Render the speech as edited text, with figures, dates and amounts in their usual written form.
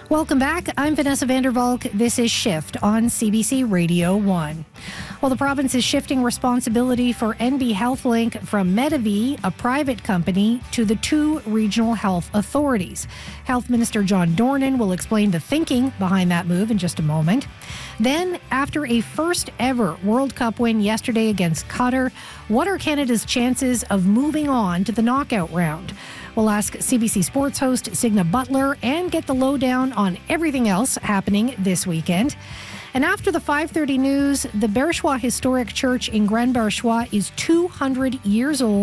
Welcome back. I'm Vanessa Vandervalk. This is Shift on CBC Radio 1. Well, the province is shifting responsibility for NB HealthLink from Medavie, a private company, to the two regional health authorities. Health Minister John Dornan will explain the thinking behind that move in just a moment. Then, after a first ever World Cup win yesterday against Qatar, what are Canada's chances of moving on to the knockout round? We'll ask CBC Sports host Signa Butler and get the lowdown on everything else happening this weekend. And after the 5:30 news, the Berchois Historic Church in Grand Berchois is 200 years old.